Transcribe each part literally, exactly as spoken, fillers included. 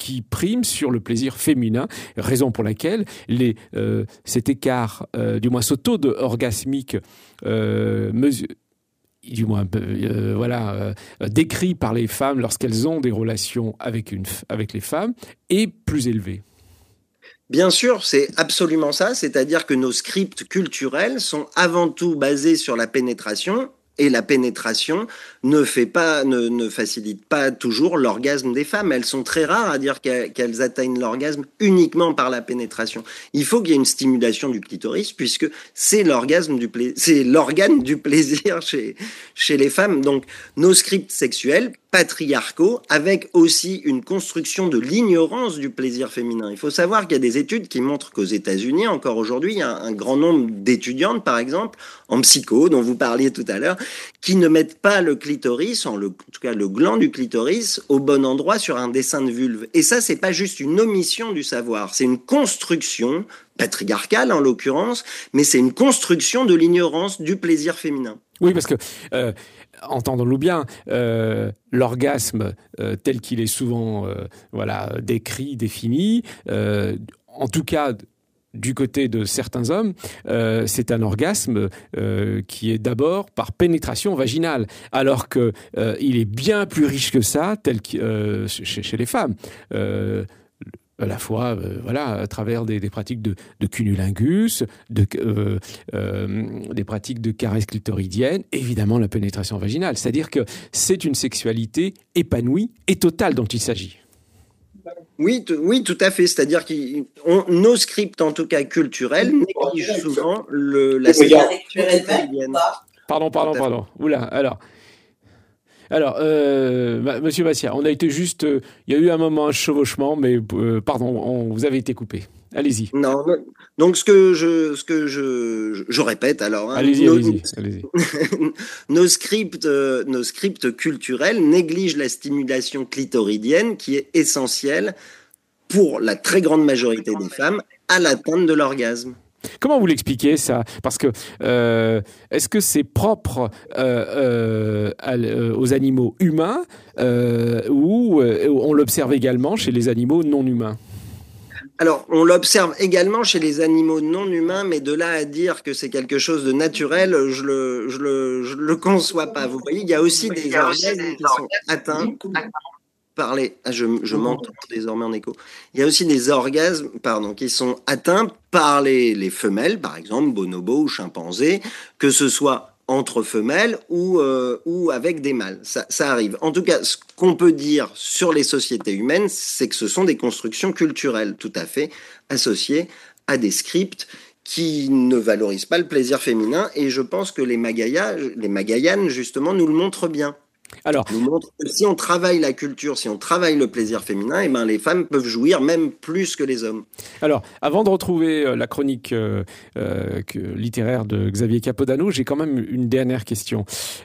qui prime sur le plaisir féminin, raison pour laquelle les, euh, cet écart, euh, du moins ce taux de orgasmique euh, mesure, du moins euh, voilà, euh, décrit par les femmes lorsqu'elles ont des relations avec, une, avec les femmes, est plus élevé. Bien sûr, c'est absolument ça, c'est-à-dire que nos scripts culturels sont avant tout basés sur la pénétration, et la pénétration ne fait pas, ne, ne facilite pas toujours l'orgasme des femmes. Elles sont très rares à dire qu'elles, qu'elles atteignent l'orgasme uniquement par la pénétration. Il faut qu'il y ait une stimulation du clitoris, puisque c'est l'orgasme du pla- c'est l'organe du plaisir chez, chez les femmes. Donc, nos scripts sexuels patriarcaux, avec aussi une construction de l'ignorance du plaisir féminin. Il faut savoir qu'il y a des études qui montrent qu'aux États-Unis, encore aujourd'hui, il y a un grand nombre d'étudiantes, par exemple, en psycho, dont vous parliez tout à l'heure, qui ne mettent pas le clitoris, en, le, en tout cas le gland du clitoris, au bon endroit sur un dessin de vulve. Et ça, c'est pas juste une omission du savoir, c'est une construction patriarcale en l'occurrence, mais c'est une construction de l'ignorance du plaisir féminin. Oui, parce que, euh, entendons-nous bien, euh, l'orgasme euh, tel qu'il est souvent euh, voilà, décrit, défini, euh, en tout cas du côté de certains hommes, euh, c'est un orgasme euh, qui est d'abord par pénétration vaginale, alors qu'il euh, est bien plus riche que ça, tel que euh, chez, chez les femmes. Euh, à la fois, euh, voilà, à travers des, des pratiques de, de cunnilingus, de, euh, euh, des pratiques de caresses clitoridiennes, évidemment la pénétration vaginale. C'est-à-dire que c'est une sexualité épanouie et totale dont il s'agit. Oui, t- oui, tout à fait. C'est-à-dire que nos scripts, en tout cas culturels, négligent souvent le, la sexualité clitoridienne. Pardon, pardon, pardon. Oula, alors... Alors, euh, Monsieur Massia, on a été juste... Il euh, y a eu un moment, un chevauchement, mais euh, pardon, on, vous avez été coupé. Allez-y. Non, non. Donc ce que je, ce que je, je répète alors. Hein, allez-y, nos, allez-y, allez-y. nos scripts, euh, nos scripts culturels négligent la stimulation clitoridienne qui est essentielle pour la très grande majorité des femmes à l'atteinte de l'orgasme. Comment vous l'expliquez ça ? Parce que euh, est-ce que c'est propre euh, euh, à, euh, aux animaux humains euh, ou euh, on l'observe également chez les animaux non humains ? Alors, on l'observe également chez les animaux non humains, mais de là à dire que c'est quelque chose de naturel, je le, je le, je le conçois pas. Vous voyez, il y a aussi des orgasmes qui sont atteints par les... Ah, je, je m'entends désormais en écho. Il y a aussi des orgasmes, pardon, qui sont atteints par les, les femelles, par exemple, bonobos ou chimpanzés, que ce soit entre femelles ou, euh, ou avec des mâles. Ça, ça arrive. En tout cas, ce qu'on peut dire sur les sociétés humaines, c'est que ce sont des constructions culturelles tout à fait associées à des scripts qui ne valorisent pas le plaisir féminin. Et je pense que les Magayas, les Magayanes, justement, nous le montrent bien. Alors, nous montre que si on travaille la culture, si on travaille le plaisir féminin, eh ben les femmes peuvent jouir même plus que les hommes. Alors, avant de retrouver euh, la chronique euh, euh, que, littéraire de Xavier Capodano, j'ai quand même une dernière question.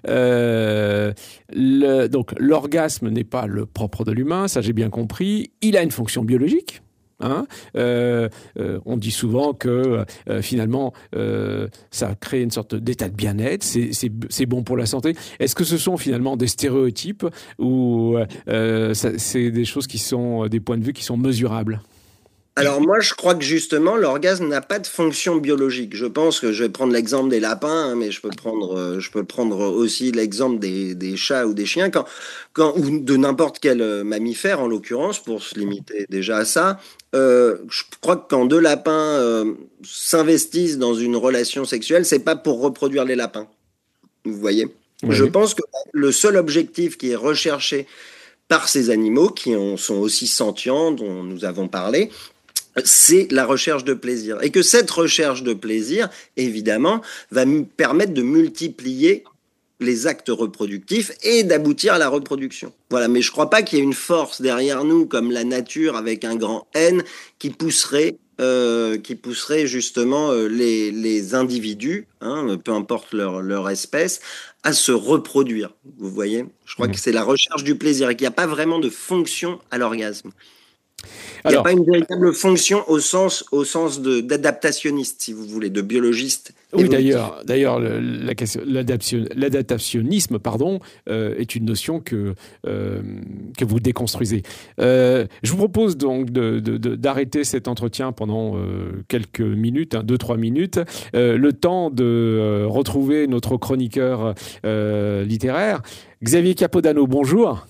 Euh, le, donc, l'orgasme n'est pas le propre de l'humain, ça j'ai bien compris. Il a une fonction biologique. Hein euh, euh, on dit souvent que euh, finalement euh, ça crée une sorte d'état de bien-être, c'est, c'est, c'est bon pour la santé. Est-ce que ce sont finalement des stéréotypes ou euh, ça, c'est des choses qui sont des points de vue qui sont mesurables ? Alors moi, je crois que justement, l'orgasme n'a pas de fonction biologique. Je pense que je vais prendre l'exemple des lapins, hein, mais je peux prendre, je peux prendre aussi l'exemple des, des chats ou des chiens, quand, quand, ou de n'importe quel mammifère en l'occurrence, pour se limiter déjà à ça. Euh, je crois que quand deux lapins euh, s'investissent dans une relation sexuelle, c'est pas pour reproduire les lapins. Vous voyez ? Oui. Je pense que le seul objectif qui est recherché par ces animaux, qui ont, sont aussi sentients, dont nous avons parlé, c'est la recherche de plaisir. Et que cette recherche de plaisir, évidemment, va me permettre de multiplier les actes reproductifs et d'aboutir à la reproduction. Voilà, mais je ne crois pas qu'il y ait une force derrière nous, comme la nature avec un grand N, qui pousserait, euh, qui pousserait justement euh, les, les individus, hein, peu importe leur, leur espèce, à se reproduire. Vous voyez ? Je crois mmh. que c'est la recherche du plaisir et qu'il n'y a pas vraiment de fonction à l'orgasme. Il n'y a pas une véritable fonction au sens, au sens de, d'adaptationniste, si vous voulez, de biologiste. Oui, d'ailleurs, d'ailleurs, le, la question, l'adaptation, l'adaptationnisme, pardon, euh, est une notion que euh, que vous déconstruisez. Euh, je vous propose donc de, de, de, d'arrêter cet entretien pendant euh, quelques minutes, hein, deux trois minutes, euh, le temps de euh, retrouver notre chroniqueur euh, littéraire, Xavier Capodano. Bonjour.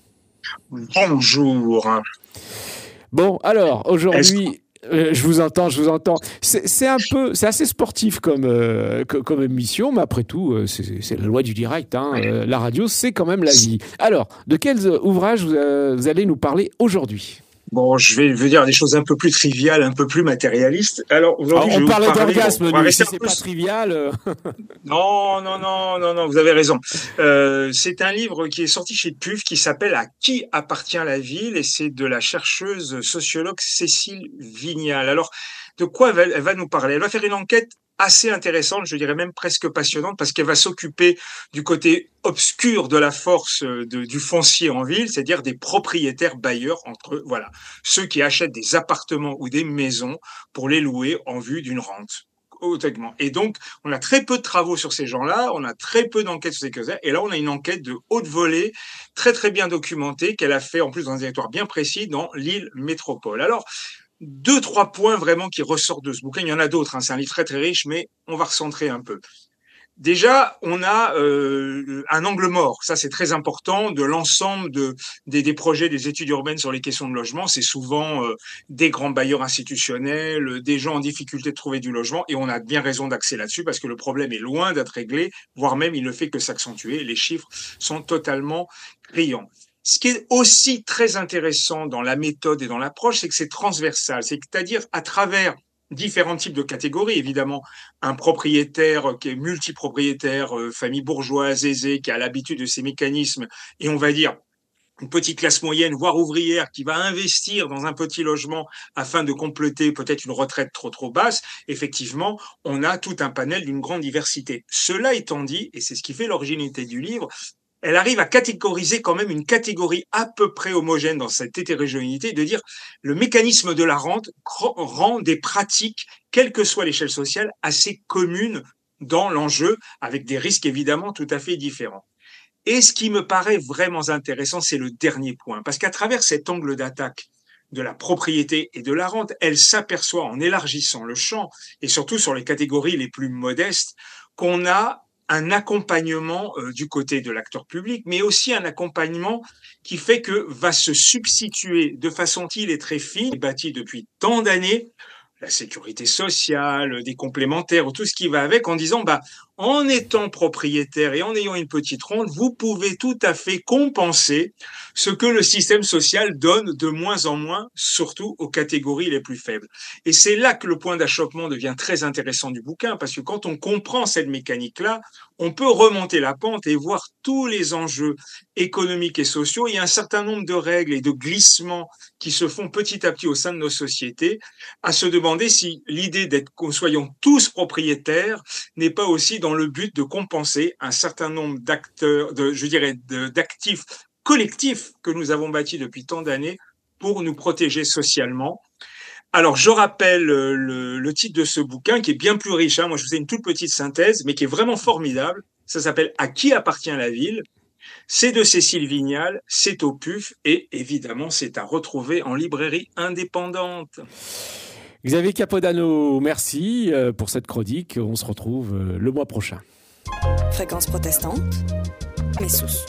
Bonjour. Bon, alors aujourd'hui, euh, je vous entends, je vous entends. C'est, c'est un peu, c'est assez sportif comme euh, comme émission, mais après tout, euh, c'est, c'est la loi du direct. Hein. Euh, la radio, c'est quand même la vie. Alors, de quels ouvrages vous, euh, vous allez nous parler aujourd'hui ? Bon, je vais vous dire des choses un peu plus triviales, un peu plus matérialistes. Alors aujourd'hui, Alors, on je parlait parler, d'orgasme, bon, nous, si c'est pas trivial. Euh... non, non, non, non, non, vous avez raison. Euh, c'est un livre qui est sorti chez P U F qui s'appelle À qui appartient la ville, et c'est de la chercheuse sociologue Cécile Vignal. Alors, de quoi elle va, elle va nous parler ? Elle va faire une enquête assez intéressante, je dirais même presque passionnante, parce qu'elle va s'occuper du côté obscur de la force de, du foncier en ville, c'est-à-dire des propriétaires bailleurs, entre eux, voilà, ceux qui achètent des appartements ou des maisons pour les louer en vue d'une rente. Et donc, on a très peu de travaux sur ces gens-là, on a très peu d'enquêtes sur ces causes-là, et là, on a une enquête de haute volée, très très bien documentée, qu'elle a fait en plus dans un territoire bien précis, dans Lille Métropole. Alors, deux, trois points vraiment qui ressortent de ce bouquin. Il y en a d'autres, hein. C'est un livre très, très riche, mais on va recentrer un peu. Déjà, on a euh, un angle mort. Ça, c'est très important de l'ensemble de, des, des projets des études urbaines sur les questions de logement. C'est souvent euh, des grands bailleurs institutionnels, des gens en difficulté de trouver du logement. Et on a bien raison d'axer là-dessus parce que le problème est loin d'être réglé, voire même il ne fait que s'accentuer. Les chiffres sont totalement criants. Ce qui est aussi très intéressant dans la méthode et dans l'approche, c'est que c'est transversal. C'est-à-dire à travers différents types de catégories, évidemment, un propriétaire qui est multipropriétaire, euh, famille bourgeoise aisée, qui a l'habitude de ces mécanismes, et on va dire une petite classe moyenne, voire ouvrière, qui va investir dans un petit logement afin de compléter peut-être une retraite trop trop basse, effectivement, on a tout un panel d'une grande diversité. Cela étant dit, et c'est ce qui fait l'originalité du livre, elle arrive à catégoriser quand même une catégorie à peu près homogène dans cette hétérogénéité, de dire le mécanisme de la rente rend des pratiques, quelle que soit l'échelle sociale, assez communes dans l'enjeu, avec des risques évidemment tout à fait différents. Et ce qui me paraît vraiment intéressant, c'est le dernier point, parce qu'à travers cet angle d'attaque de la propriété et de la rente, elle s'aperçoit en élargissant le champ, et surtout sur les catégories les plus modestes, qu'on a un accompagnement euh, du côté de l'acteur public, mais aussi un accompagnement qui fait que va se substituer de façon utile et très fine, bâti depuis tant d'années, la sécurité sociale, des complémentaires, tout ce qui va avec, en disant, bah, en étant propriétaire et en ayant une petite rente, vous pouvez tout à fait compenser ce que le système social donne de moins en moins, surtout aux catégories les plus faibles. Et c'est là que le point d'achoppement devient très intéressant du bouquin, parce que quand on comprend cette mécanique-là, on peut remonter la pente et voir tous les enjeux économiques et sociaux. Il y a un certain nombre de règles et de glissements qui se font petit à petit au sein de nos sociétés, à se demander si l'idée d'être, que nous soyons tous propriétaires n'est pas aussi dans le but de compenser un certain nombre d'acteurs, de, je dirais, de, d'actifs collectifs que nous avons bâtis depuis tant d'années pour nous protéger socialement. Alors, je rappelle le, le titre de ce bouquin qui est bien plus riche. Hein. Moi, je faisais une toute petite synthèse, mais qui est vraiment formidable. Ça s'appelle « À qui appartient la ville ?» C'est de Cécile Vignal, c'est au P U F et évidemment, c'est à retrouver en librairie indépendante. Xavier Capodano, merci pour cette chronique. On se retrouve le mois prochain. Fréquence protestante, mes sous.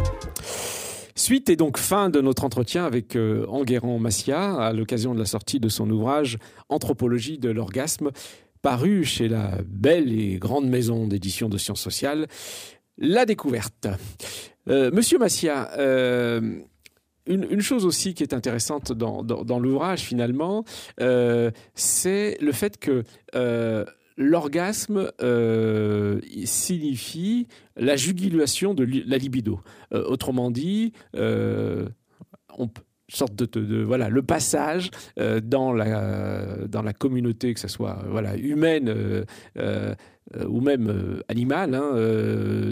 Suite et donc fin de notre entretien avec euh, Enguerrand Macias à l'occasion de la sortie de son ouvrage Anthropologie de l'orgasme, paru chez la belle et grande maison d'édition de sciences sociales, La Découverte. Euh, Monsieur Macias, euh, Une, une chose aussi qui est intéressante dans, dans, dans l'ouvrage, finalement, euh, c'est le fait que euh, l'orgasme euh, signifie la jugulation de la libido. Euh, autrement dit, euh, on peut sorte de, de, de voilà le passage euh, dans la dans la communauté, que ce soit voilà humaine euh, euh, ou même euh, animale, hein, euh,